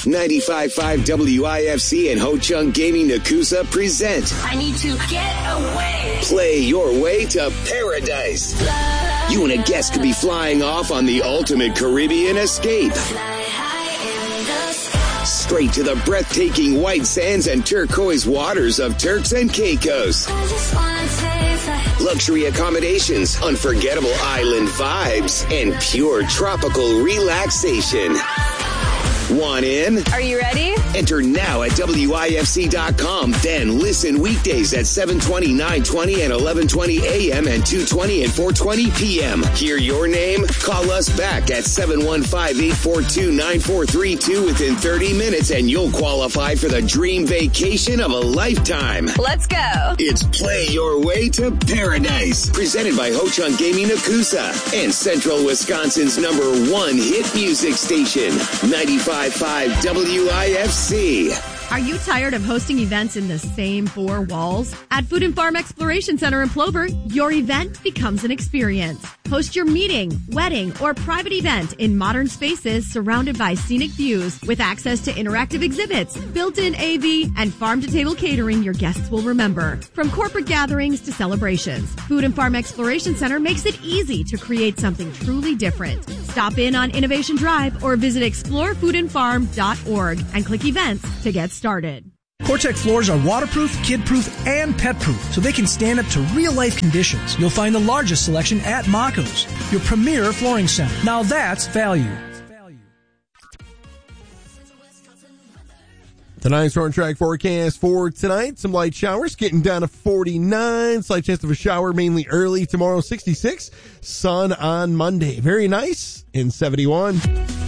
95.5 WIFC and Ho Chung Gaming Nakusa present I need to get away. Play Your Way to Paradise. You and a guest could be flying off on the ultimate Caribbean escape. Straight to the breathtaking white sands and turquoise waters of Turks and Caicos. Luxury accommodations, unforgettable island vibes, and pure tropical relaxation. Want in? Are you ready? Enter now at WIFC.com. Then listen weekdays at 7:20, 9:20, and 11:20 a.m. and 2:20 and 4:20 p.m. Hear your name? Call us back at 715-842-9432 within 30 minutes and you'll qualify for the dream vacation of a lifetime. Let's go. It's Play Your Way to Paradise. Presented by Ho Chung Gaming Nakusa and Central Wisconsin's #1 hit music station, 95.5 WIFC. Are you tired of hosting events in the same four walls? At Food and Farm Exploration Center in Plover, your event becomes an experience. Host your meeting, wedding, or private event in modern spaces surrounded by scenic views with access to interactive exhibits, built-in AV, and farm-to-table catering your guests will remember. From corporate gatherings to celebrations, Food and Farm Exploration Center makes it easy to create something truly different. Stop in on Innovation Drive or visit explorefoodandfarm.org and click events to get started. Cortex floors are waterproof, kid-proof, and pet-proof, so they can stand up to real-life conditions. You'll find the largest selection at Maco's, your premier flooring center. Now that's value. Tonight's Road Track forecast for tonight. Some light showers getting down to 49. Slight chance of a shower mainly early tomorrow, 66. Sun on Monday. Very nice in 71.